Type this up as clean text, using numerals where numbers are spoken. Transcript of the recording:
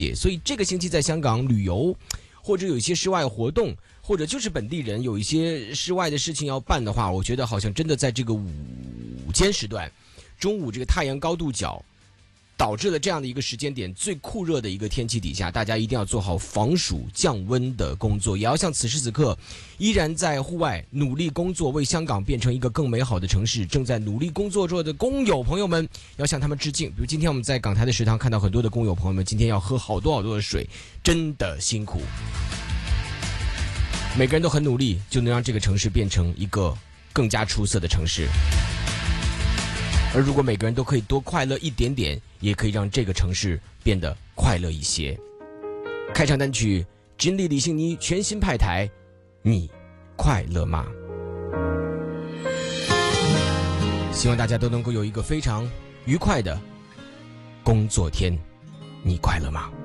所以这个星期在香港旅游，或者有一些室外活动，或者就是本地人有一些室外的事情要办的话，我觉得好像真的在这个午间时段，中午这个太阳高度角，导致了这样的一个时间点最酷热的一个天气底下，大家一定要做好防暑降温的工作，也要像此时此刻依然在户外努力工作，为香港变成一个更美好的城市，正在努力工作中的工友朋友们，要向他们致敬。比如今天我们在港台的食堂看到很多的工友朋友们，今天要喝好多的水，真的辛苦。每个人都很努力，就能让这个城市变成一个更加出色的城市。而如果每个人都可以多快乐一点点，也可以让这个城市变得快乐一些。开场单曲金莉李信妮全新派台，你快乐吗？希望大家都能够有一个非常愉快的工作天，你快乐吗？